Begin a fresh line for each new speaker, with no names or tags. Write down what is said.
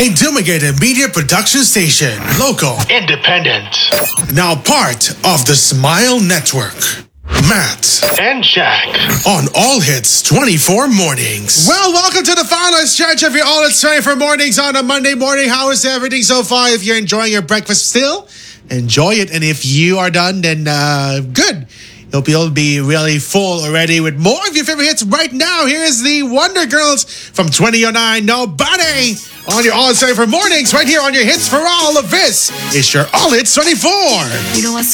A Dumaguete Media Production Station. Local.
Independent.
Now part of the Smile Network. Matt
And Jack.
on All Hits 24 Mornings. Well, welcome to the final stretch of your All Hits 24 Mornings on a Monday morning. How is everything so far? If you're enjoying your breakfast still, enjoy it. And if you are done, then good. Hope you'll be really full already with more of your favorite hits right now. Here's the Wonder Girls from 2009. Nobody on your All Hits 24 Mornings right here on your Hits for All of This. It's your All Hits 24.
You know what?